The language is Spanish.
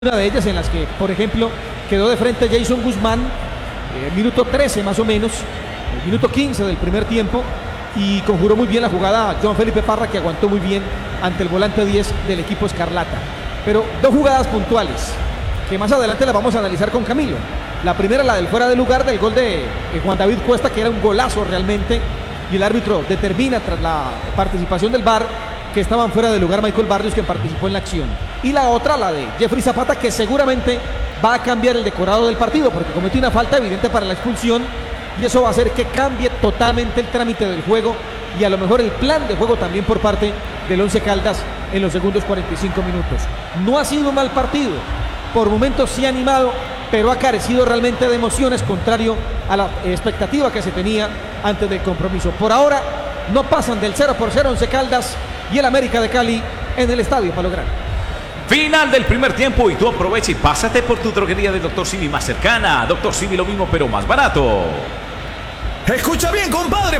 Una de ellas en las que, por ejemplo, quedó de frente Jason Guzmán, minuto 13 más o menos, minuto 15 del primer tiempo, y conjuró muy bien la jugada Joan Felipe Parra, que aguantó muy bien ante el volante 10 del equipo Escarlata. Pero dos jugadas puntuales, que más adelante las vamos a analizar con Camilo. La primera, la del fuera de lugar del gol de Juan David Cuesta, que era un golazo realmente, y el árbitro determina tras la participación del VAR que estaban fuera de lugar Michael Barrios, que participó en la acción. Y la otra, la de Jeffrey Zapata, que seguramente va a cambiar el decorado del partido, porque cometió una falta evidente para la expulsión, y eso va a hacer que cambie totalmente el trámite del juego y a lo mejor el plan de juego también por parte del Once Caldas en los segundos 45 minutos. No ha sido un mal partido, por momentos sí ha animado, pero ha carecido realmente de emociones, contrario a la expectativa que se tenía antes del compromiso. Por ahora no pasan del 0-0 Once Caldas y el América de Cali en el Estadio Palo Grande. Final del primer tiempo y tú aprovecha y pásate por tu droguería de Dr. Simi más cercana. Dr. Simi, lo mismo pero más barato. Escucha bien, compadre.